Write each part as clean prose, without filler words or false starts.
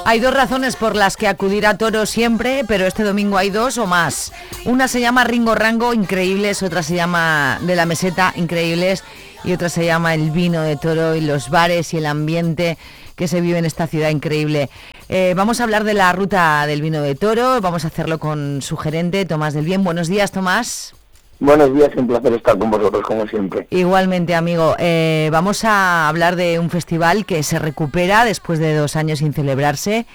Hay dos razones por las que acudir a Toro siempre, pero este domingo hay dos o más. Una se llama Ringo Rango, increíbles, otra se llama De la Meseta, increíbles, y otra se llama El Vino de Toro y los bares y el ambiente que se vive en esta ciudad increíble. Vamos a hablar de la ruta del Vino de Toro, vamos a hacerlo con su gerente, Tomás del Bien. Buenos días, Tomás. Buenos días, un placer estar con vosotros, como siempre. Igualmente, amigo. Vamos a hablar de un festival que se recupera después de 2 años sin celebrarse,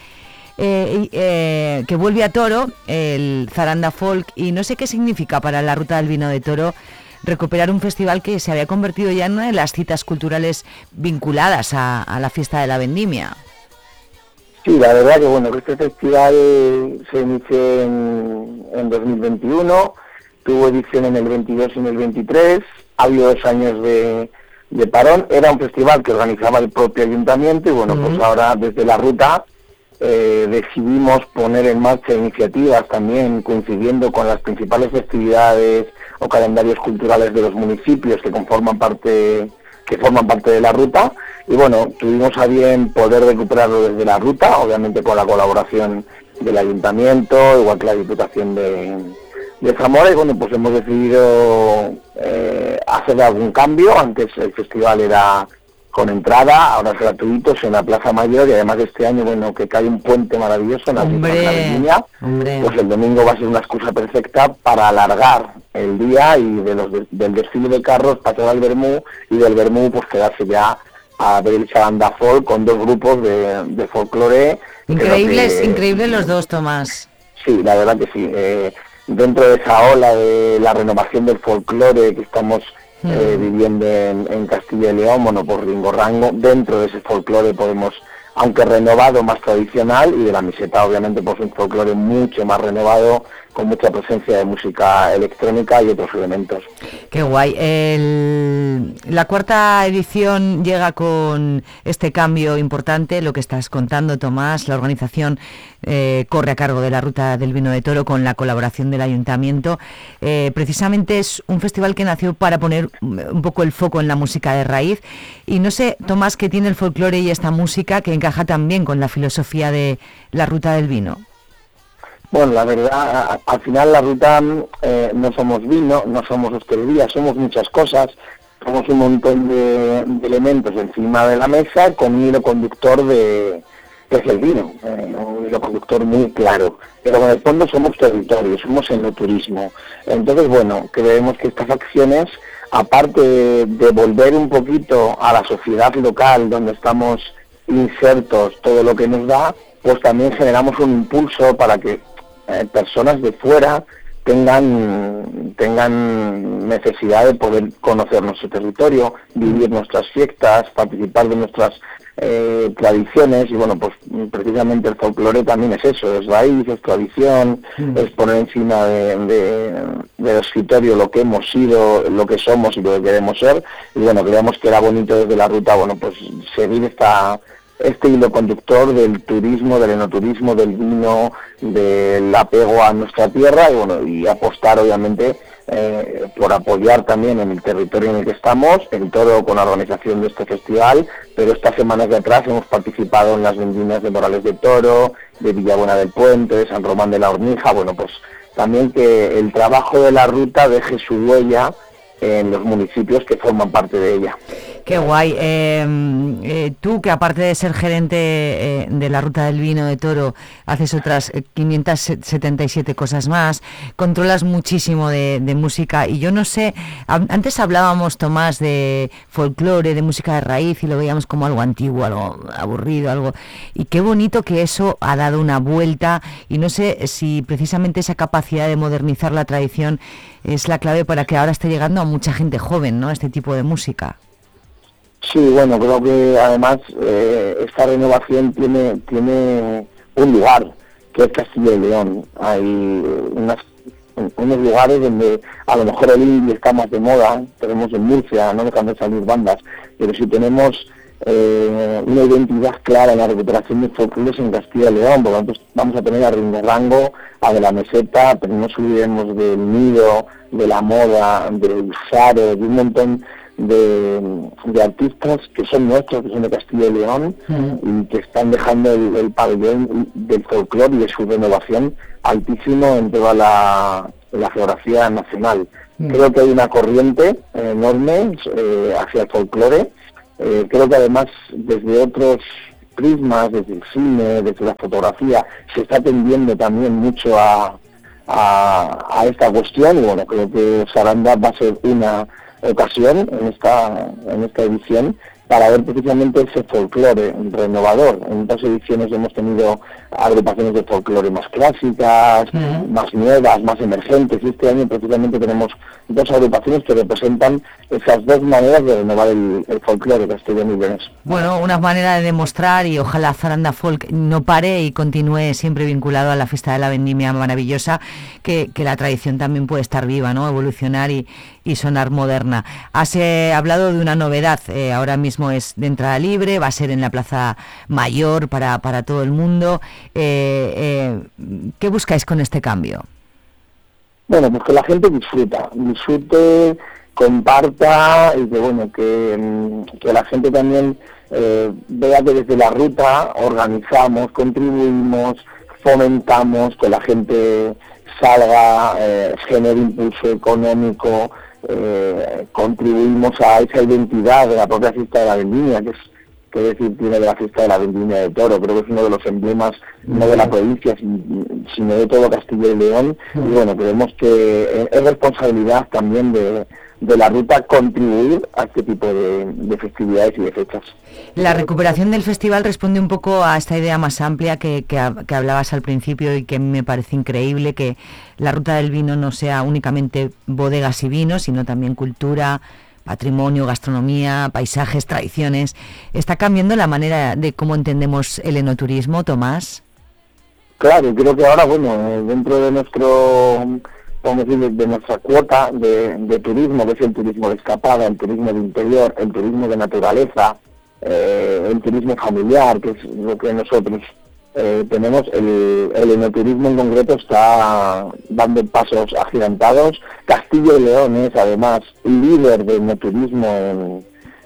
que vuelve a Toro, el Zaranda Folk, y no sé qué significa para la ruta del Vino de Toro recuperar un festival que se había convertido ya en una de las citas culturales vinculadas a la fiesta de la vendimia. Sí, la verdad que bueno, que este festival se inició en 2021, tuvo edición en el 22 y en el 23, ha habido 2 años de parón, era un festival que organizaba el propio ayuntamiento y bueno, pues ahora desde la ruta decidimos poner en marcha iniciativas también coincidiendo con las principales festividades o calendarios culturales de los municipios que forman parte de la ruta, y bueno, tuvimos a bien poder recuperarlo desde la ruta, obviamente con la colaboración del ayuntamiento, igual que la Diputación de Zamora, y bueno, pues hemos decidido hacer algún cambio. Antes el festival era con entrada, ahora es gratuito, es en la Plaza Mayor, y además este año, bueno, que cae un puente maravilloso en la ciudad de la Vendimia, pues el domingo va a ser una excusa perfecta para alargar el día y del desfile de carros pasar al Vermú, y del Vermú pues quedarse ya a ver el Zaranda Folk con 2 grupos de folclore. Increíbles los dos, Tomás. Sí, la verdad que sí. Dentro de esa ola de la renovación del folclore que estamos viviendo en Castilla y León, bueno, por Ringo Rango, dentro de ese folclore podemos, aunque renovado, más tradicional, y de la meseta obviamente pues un folclore mucho más renovado, con mucha presencia de música electrónica y otros elementos. Qué guay. La 4ª edición llega con este cambio importante, lo que estás contando, Tomás. La organización corre a cargo de la Ruta del Vino de Toro con la colaboración del Ayuntamiento. Precisamente es un festival que nació para poner un poco el foco en la música de raíz. Y no sé, Tomás, qué tiene el folclore y esta música que encaja también con la filosofía de la Ruta del Vino. Bueno, la verdad, al final la ruta no somos vino, no somos hostelería, somos muchas cosas, somos un montón de elementos encima de la mesa con un hilo conductor que es el vino, un hilo conductor muy claro, pero en el fondo somos territorio, somos enoturismo. Entonces, bueno, creemos que estas acciones, aparte de volver un poquito a la sociedad local donde estamos insertos todo lo que nos da, pues también generamos un impulso para que personas de fuera tengan necesidad de poder conocer nuestro territorio, vivir nuestras fiestas, participar de nuestras tradiciones, y bueno, pues precisamente el folclore también es eso, es raíz, es tradición, es poner encima del escritorio lo que hemos sido, lo que somos y lo que queremos ser, y bueno, creíamos que era bonito desde la ruta, bueno, pues seguir este hilo conductor del turismo, del enoturismo, del vino, del apego a nuestra tierra, y bueno, y apostar obviamente por apoyar también en el territorio en el que estamos, en Toro con la organización de este festival, pero estas semanas de atrás hemos participado en las vendimias de Morales de Toro, de Villabuena del Puente, de San Román de la Hornija, bueno, pues también que el trabajo de la ruta deje su huella en los municipios que forman parte de ella. Qué guay. Tú, que aparte de ser gerente de la Ruta del Vino de Toro, haces otras 577 cosas más, controlas muchísimo de música, y yo no sé, antes hablábamos, Tomás, de folclore, de música de raíz, y lo veíamos como algo antiguo, algo aburrido, algo, y qué bonito que eso ha dado una vuelta, y no sé si precisamente esa capacidad de modernizar la tradición es la clave para que ahora esté llegando a mucha gente joven, ¿no?, este tipo de música. Sí, bueno, creo que además esta renovación tiene un lugar, que es Castilla y León. Hay unos lugares donde a lo mejor el indie está más de moda, tenemos en Murcia, no dejan de salir bandas, pero si tenemos una identidad clara en la recuperación de folclores en Castilla y León, por lo tanto vamos a tener a Ringo Rango, a De la Meseta, pero no nos olvidemos del Nido, de la Moda, del Saro, de un montón de artistas que son nuestros, que son de Castilla y León, y que están dejando el pabellón del folclore y de su renovación altísimo en toda la geografía nacional. Creo que hay una corriente enorme hacia el folclore. Creo que además desde otros prismas, desde el cine, desde la fotografía, se está tendiendo también mucho a esta cuestión, y bueno, creo que Saranda va a ser una ocasión en esta edición para ver precisamente ese folclore renovador. En otras ediciones hemos tenido agrupaciones de folclore más clásicas, más nuevas, más emergentes, y este año precisamente tenemos dos agrupaciones que representan esas dos maneras de renovar el folclore castellano y leonés. Bueno, una manera de demostrar, y ojalá Zaranda Folk no pare y continúe siempre vinculado a la fiesta de la vendimia maravillosa, que la tradición también puede estar viva, ¿no? Evolucionar y sonar moderna. Has hablado de una novedad, ahora mismo es de entrada libre, va a ser en la Plaza Mayor para todo el mundo. ¿Qué buscáis con este cambio? Bueno, pues que la gente disfrute, comparta, y que bueno, que la gente también vea que desde la ruta organizamos, contribuimos, fomentamos, que la gente salga, genere impulso económico, contribuimos a esa identidad de la propia fiesta de la vendimia, que decir tiene de la fiesta de la vendimia de Toro. Creo que es uno de los emblemas no de la provincia sino de todo Castilla y León, y bueno, creemos que es responsabilidad también de la ruta contribuir a este tipo de festividades y de fechas. La recuperación del festival responde un poco a esta idea más amplia que hablabas al principio, y que me parece increíble, que la Ruta del Vino no sea únicamente bodegas y vinos, sino también cultura, patrimonio, gastronomía, paisajes, tradiciones. ¿Está cambiando la manera de cómo entendemos el enoturismo, Tomás? Claro, creo que ahora, bueno, dentro de nuestro, vamos a decir, de nuestra cuota de turismo, que es el turismo de escapada, el turismo de interior, el turismo de naturaleza, el turismo familiar, que es lo que nosotros tenemos, el enoturismo en concreto está dando pasos agigantados. Castilla y León es además líder de enoturismo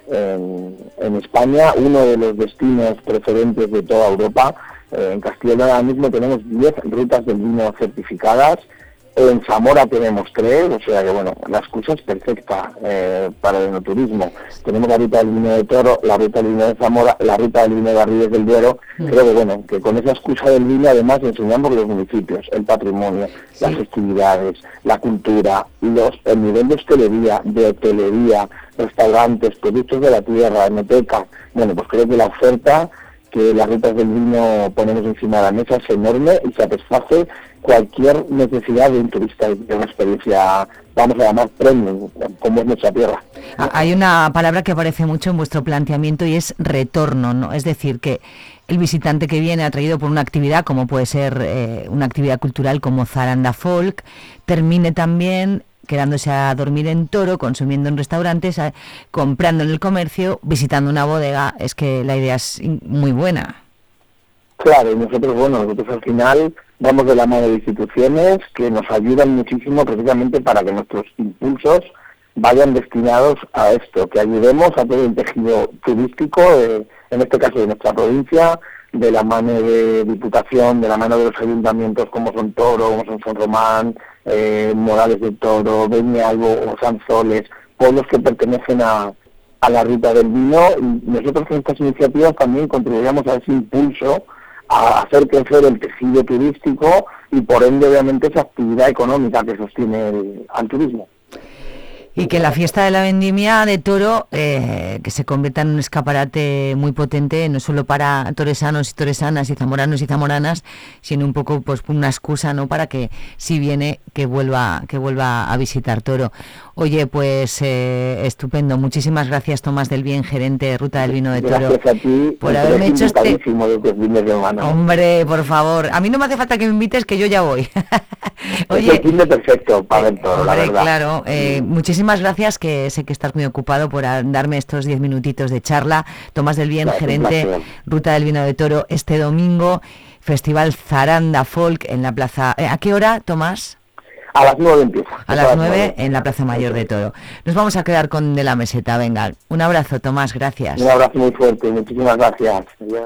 en España, uno de los destinos preferentes de toda Europa. En Castilla y León ahora mismo tenemos 10 rutas del vino certificadas. En Zamora tenemos 3, o sea que bueno, la excusa es perfecta para el enoturismo. Tenemos la ruta del vino de Toro, la ruta del vino de Zamora, la ruta del vino de Barriles del Duero. Creo que bueno, que con esa excusa del vino además enseñamos los municipios, el patrimonio, las festividades, la cultura, el nivel de hotelería, restaurantes, productos de la tierra, enoteca. Bueno, pues creo que la oferta que las rutas del vino ponemos encima de la mesa es enorme y satisface cualquier necesidad de un turista de una experiencia, vamos a llamar premium, como es nuestra tierra. Hay una palabra que aparece mucho en vuestro planteamiento, y es retorno, ¿no? Es decir, que el visitante que viene atraído por una actividad, como puede ser una actividad cultural como Zaranda Folk, termine también quedándose a dormir en Toro, consumiendo en restaurantes, comprando en el comercio, visitando una bodega. Es que la idea es muy buena. Claro, y nosotros al final vamos de la mano de instituciones que nos ayudan muchísimo precisamente para que nuestros impulsos vayan destinados a esto, que ayudemos a todo el tejido turístico, en este caso de nuestra provincia, de la mano de Diputación, de la mano de los ayuntamientos como son Toro, como son San Román, Morales de Toro, Beñalbo o Sanzoles, pueblos que pertenecen a la ruta del vino, y nosotros con estas iniciativas también contribuimos a ese impulso, a hacer crecer el tejido turístico y por ende obviamente esa actividad económica que sostiene al turismo. Y que la fiesta de la vendimia de Toro que se convierta en un escaparate muy potente, no solo para toresanos y toresanas y zamoranos y zamoranas, sino un poco pues una excusa, ¿no?, para que si viene que vuelva a visitar Toro. Oye, pues estupendo. Muchísimas gracias, Tomás del Bien, gerente de Ruta del Vino de Toro. Gracias a ti por haberme hecho este... de Hombre, por favor. A mí no me hace falta que me invites, que yo ya voy. Oye, es el fin de perfecto para el Toro, la verdad. Claro, muchísimas gracias, que sé que estás muy ocupado, por darme estos 10 minutitos de charla. Tomás del Bien, gerente Ruta del Vino de Toro, este domingo, Festival Zaranda Folk en la plaza. ¿A qué hora, Tomás? A las 9 empieza. A las 9 en la Plaza Mayor de Toro. Nos vamos a quedar con De la Meseta, venga. Un abrazo, Tomás, gracias. Un abrazo muy fuerte, muchísimas gracias.